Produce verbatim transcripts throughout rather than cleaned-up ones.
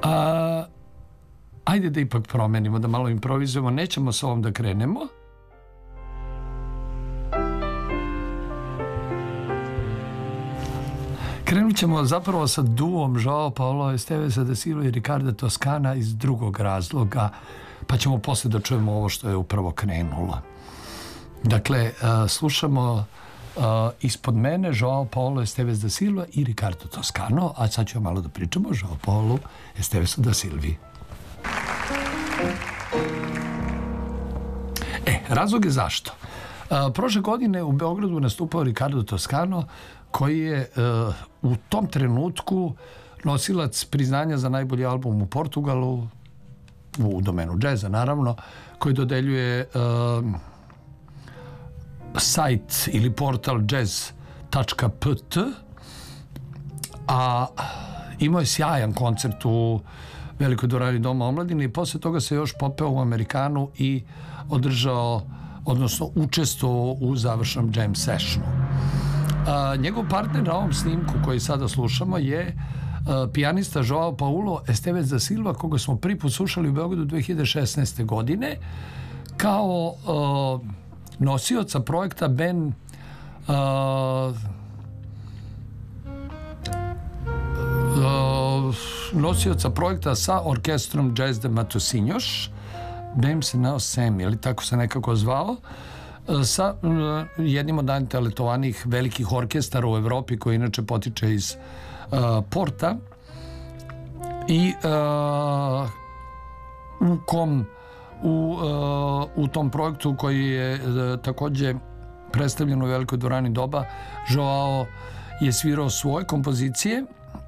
A, ajde da ipak promenimo, da malo improvizujemo. Nećemo sa ovom da krenemo. Krenut ćemo zapravo sa duom Joao Paulo Esteveza da Silva i Ricarda Toscana iz drugog razloga, pa ćemo posle da čujemo ovo što je upravo krenulo. Dakle, uh, slušamo uh, ispod mene Joao Paulo Estevez da Silva i Ricardo Toscano, a sad ćemo malo da pričamo o Joao Paulo Estevezu da Silvi. E, razlog je zašto. Uh, prošle godine u Beogradu nastupao Ricardo Toscano, koji je uh, u tom trenutku nosilac priznanja za najbolji album u Portugalu, u domenu džeza naravno, koji dodeljuje uh, sajt ili portal jazz tačka p t, a imao je sjajan koncert u Velikoj dvorani Doma omladine i posle toga se još popeo u Amerikanu i održao, odnosno učestvovao u završnom jam sessionu. A, njegov partner na ovom snimku koji sada slušamo je a, pijanista Joao Paulo Estevez da Silva, koga smo prvi put slušali u Beogradu dve hiljade šesnaeste. godine kao a, nosioca projekta Ben a, a, nosioca projekta sa orkestrom Jazz de Matosinhos, Ben se nao Sem, ili tako se nekako zvao, sa jednim od najtalentovanijih velikih orkestara u Evropi, koji inače potiče iz uh, Porta i uh, u kom u, uh, u tom projektu koji je uh, takođe predstavljen u Velikoj dvorani Doba, Joao je svirao svoje kompozicije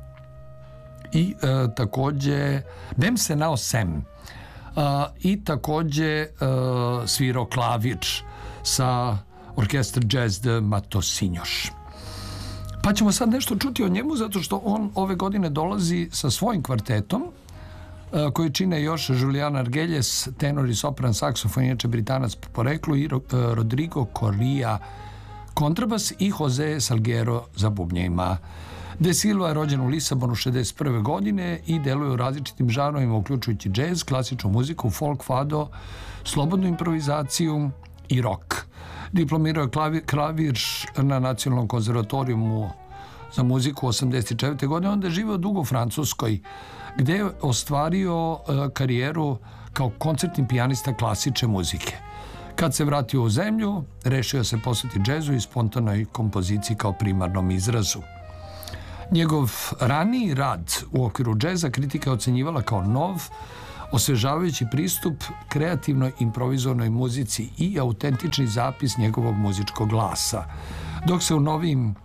i uh, takođe Bem se nao Sem uh, i takođe uh, svirao klavir sa orkestra Jazz de Matosinhos. Pa ćemo sad nešto čuti o njemu, zato što on ove godine dolazi sa svojim kvartetom koji čine još Julian Argelles, tenor i sopran, saksofon, inače Britanac po poreklu, i Rodrigo Correa, kontrabas, i Jose Salguero za bubnjevima. De Silva je rođen u Lisabonu šezdeset prve. godine i deluje u različitim žanrovima, uključujući džez, klasičnu muziku, folk, fado, slobodnu improvizaciju i rock. Diplomirao je klavir, klavir na Nacionalnom konzervatorijumu za muziku osamdeset četvrte. godine. Onda je živeo dugo u Francuskoj, gde je ostvario uh, karijeru kao koncertni pijanista klasične muzike. Kad se vratio u zemlju, rešio se posveti džezu i spontanoj kompoziciji kao primarnom izrazu. Njegov raniji rad u okviru džeza kritika je ocenjivala kao nov, osvežavajući pristup kreativnoj improvizovanoj muzici i autentični zapis njegovog muzičkog glasa. Dok se u novim uh,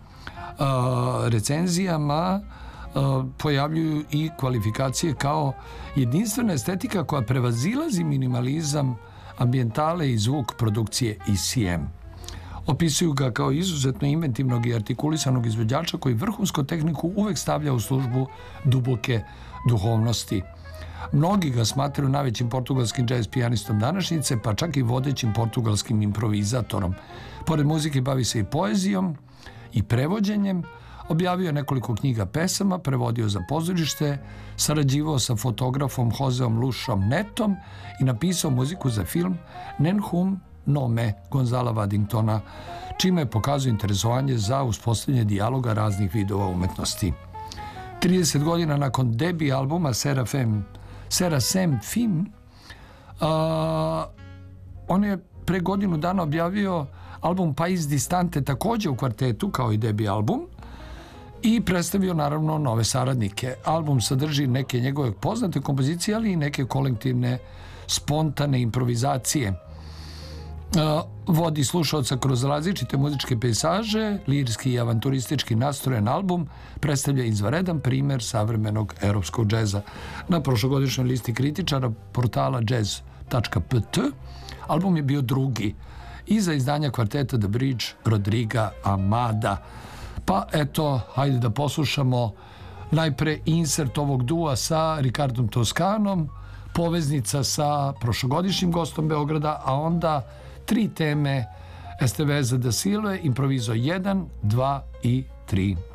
recenzijama uh, pojavljuju i kvalifikacije kao jedinstvena estetika koja prevazilazi minimalizam, ambijentale i zvuk produkcije E C M. Opisuju ga kao izuzetno inventivnog i artikulisanog izvođača koji vrhunsku tehniku uvek stavlja u službu duboke duhovnosti. Mnogi ga smatraju najvećim portugalskim džez pijanistom današnjice, pa čak i vodećim portugalskim improvizatorom. Pored muzike bavi se i poezijom i prevođenjem, objavio je nekoliko knjiga pesama, prevodio za pozorište, sarađivao sa fotografom Joseom Lušom Netom i napisao muziku za film Nenhum Nome Gonzala Waddingtona, čime je pokazao interesovanje za uspostavljanje dijaloga raznih vidova umetnosti. trideset godina nakon debi albuma Serafem Serasem Fim, uh, on je pre godinu dana objavio album Pais Distante, takođe u kvartetu kao i debi album, i predstavio naravno nove saradnike. Album sadrži neke njegove poznate kompozicije, ali i neke kolektivne spontane improvizacije. Uh, vodi slušalca kroz različite muzičke pejsaže, lirski i avanturistički nastrojen album predstavlja izvanredan primer savremenog europskog džeza. Na prošlogodišnjoj listi kritičara portala jazz tačka p t album je bio drugi iza izdanja kvarteta The Bridge Rodriga Amada. Pa eto, hajde da poslušamo najpre insert ovog dua sa Ricardom Toscanom, poveznica sa prošlogodišnjim gostom Beograda, a onda tri teme Esteveza da Silve, improvizo jedan, dva i tri.